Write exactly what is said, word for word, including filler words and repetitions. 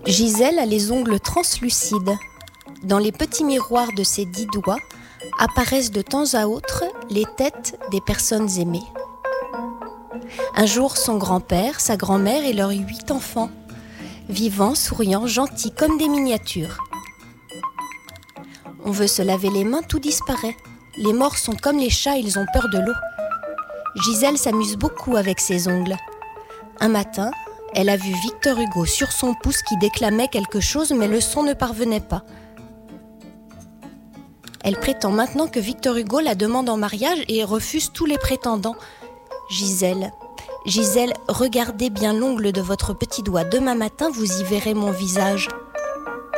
Gisèle a les ongles translucides. Dans les petits miroirs de ses dix doigts apparaissent de temps à autre les têtes des personnes aimées. Un jour, son grand-père, sa grand-mère et leurs huit enfants, vivants, souriants, gentils comme des miniatures. On veut se laver les mains, tout disparaît. Les morts sont comme les chats, ils ont peur de l'eau. Gisèle s'amuse beaucoup avec ses ongles. Un matin, elle a vu Victor Hugo sur son pouce qui déclamait quelque chose, mais le son ne parvenait pas. Elle prétend maintenant que Victor Hugo la demande en mariage et refuse tous les prétendants. Gisèle, Gisèle, regardez bien l'ongle de votre petit doigt. Demain matin, vous y verrez mon visage.